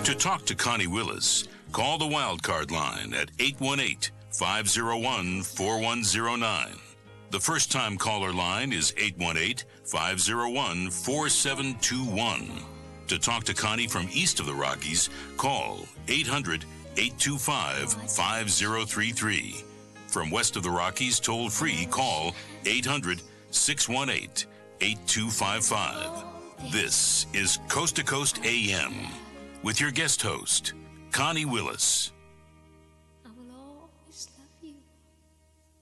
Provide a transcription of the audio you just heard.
To talk to Connie Willis, call the Wildcard line at 818-501-4109. The first-time caller line is 818-501-4721. To talk to Connie from east of the Rockies, call 800-825-5033. From west of the Rockies, toll-free, call 800-618-8255. This is Coast to Coast AM with your guest host, Connie Willis.